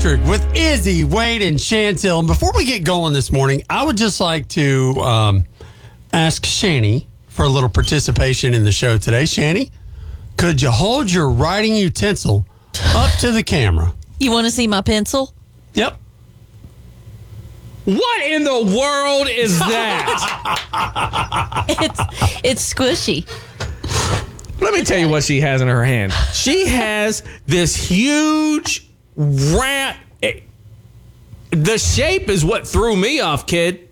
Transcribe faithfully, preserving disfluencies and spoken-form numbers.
Electric with Izzy, Wade, and Chantel. And before we get going this morning, I would just like to um, ask Shani for a little participation in the show today. Shani, could you hold your writing utensil up to the camera? You want to see my pencil? Yep. What in the world is that? It's it's squishy. Let me tell you what she has in her hand. She has this huge rat. The shape is what threw me off, kid.